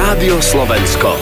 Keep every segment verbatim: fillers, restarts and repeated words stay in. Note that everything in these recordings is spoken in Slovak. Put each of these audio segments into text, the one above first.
Rádio Slovensko.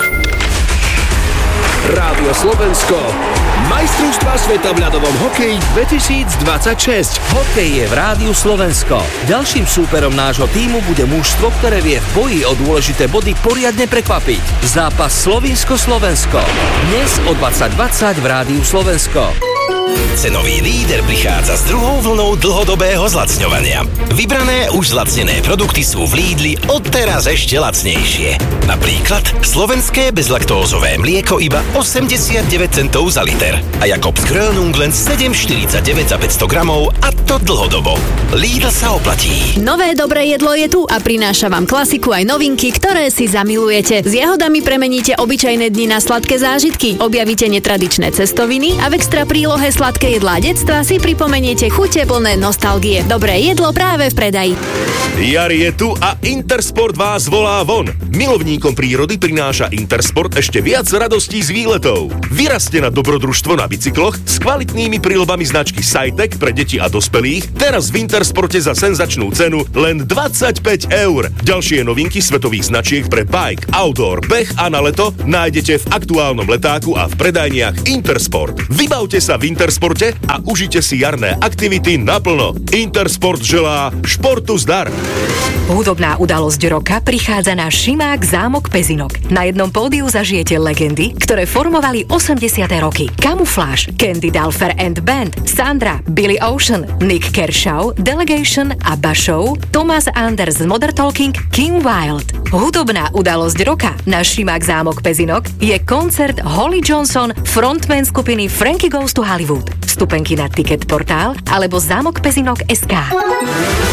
Rádio Slovensko. Majstrovstvá sveta v ľadovom hokeji dvetisícdvadsaťšesť. Hokej je v Rádiu Slovensko. Ďalším súperom nášho tímu bude mužstvo, ktoré vie v boji o dôležité body poriadne prekvapiť. Zápas Slovinsko-Slovensko. Dnes o dvadsať dvadsať v Rádiu Slovensko. Cenový líder prichádza s druhou vlnou dlhodobého zlacňovania. Vybrané už zlacnené produkty sú v Lidli odteraz ešte lacnejšie. Napríklad slovenské bezlaktózové mlieko iba osemdesiatdeväť centov za liter a Jakobs Grönung len sedem štyridsaťdeväť za päťsto gramov, a to dlhodobo. Lidl sa oplatí. Nové dobré jedlo je tu a prináša vám klasiku aj novinky, ktoré si zamilujete. S jahodami premeníte obyčajné dni na sladké zážitky, objavíte netradičné cestoviny a v extra prílohe sladké jedlá detstva si pripomeniete chute plné nostalgie. Dobré jedlo práve v predaji. Jar je tu a Intersport vás volá von. Milovníkom prírody prináša Intersport ešte viac radostí z výletov. Vyraste na dobrodružstvo na bicykloch s kvalitnými príľbami značky Sajtek pre deti a dospelých, teraz v Intersporte za senzačnú cenu len dvadsaťpäť eur. Ďalšie novinky svetových značiek pre bike, outdoor, beh a na leto nájdete v aktuálnom letáku a v predajniach Intersport. Vybavte sa v Intersporte a užite si jarné aktivity naplno. Intersport želá športu zdar. Hudobná udalosť roka prichádza na Šimák zámok Pezinok. Na jednom pódiu zažijete legendy, ktoré formovali osemdesiate roky. Kamufláž, Candy Dulfer and Band, Sandra, Billy Ocean, Nick Kershaw, Delegation a Bashow, Thomas Anders z Modern Talking, Kim Wilde. Hudobná udalosť roka na Šimák zámok Pezinok je koncert Holly Johnson, frontman skupiny Frankie Goes to Hollywood. Vstupenky na Ticket portál alebo zámok pezinok bodka es ká.